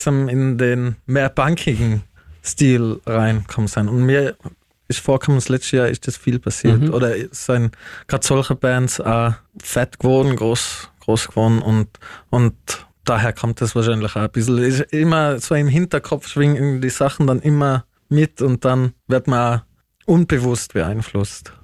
in den mehr punkigen Stil reinkommen sein. Und mir ist vorgekommen, das letzte Jahr ist das viel passiert. Oder sind gerade solche Bands auch fett geworden, groß geworden und daher kommt das wahrscheinlich auch ein bisschen. Ist immer so im Hinterkopf schwingen die Sachen dann immer mit und dann wird man auch unbewusst beeinflusst.